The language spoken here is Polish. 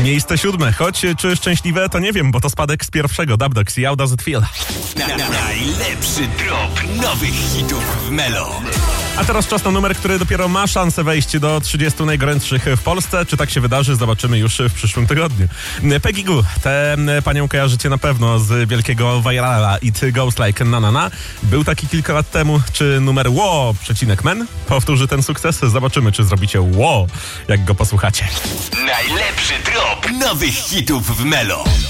Miejsce 7, choć czy szczęśliwe, to nie wiem, bo to spadek z pierwszego. Dub Dogs i How Does It Feel. Najlepszy drop nowych hitów w Melo. A teraz czas na numer, który dopiero ma szansę wejść do 30 najgorętszych w Polsce. Czy tak się wydarzy, zobaczymy już w przyszłym tygodniu. Peggy Gou, tę panią kojarzycie na pewno z wielkiego virala It Goes Like Na Na Na. Był taki kilka lat temu. Czy numer !Men powtórzy ten sukces? Zobaczymy, czy zrobicie jak go posłuchacie. Najlepszy drop nowych hitów w Melo.